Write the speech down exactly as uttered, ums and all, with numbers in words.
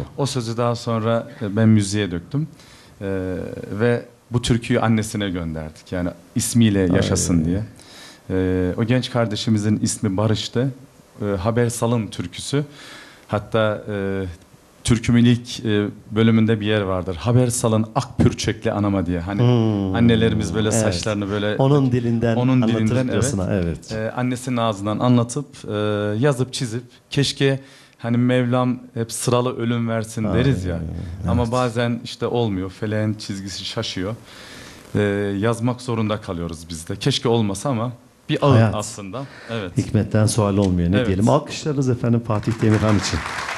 O sözü daha sonra e, ben müziğe döktüm. E, ve bu türküyü annesine gönderdik. Yani ismiyle yaşasın Ay. diye. E, o genç kardeşimizin ismi Barış'tı. E, Haber Salın türküsü. Hatta e, türkümün ilk e, bölümünde bir yer vardır. Haber salın ak pürçekli anama diye. Hani Hmm, annelerimiz böyle evet. saçlarını böyle Onun dilinden onun dilinden evet. anlatırcasına, evet. E, annesinin ağzından anlatıp e, yazıp çizip keşke hani Mevlam hep sıralı ölüm versin Ay, deriz ya. evet. Ama bazen işte olmuyor. Feleğin çizgisi şaşıyor. E, yazmak zorunda kalıyoruz biz de. Keşke olmasa ama bir ağıt Hayat. aslında. Evet. Hikmetten sual olmuyor. Ne Evet. diyelim? Alkışlarınız efendim Fatih Demirhan için.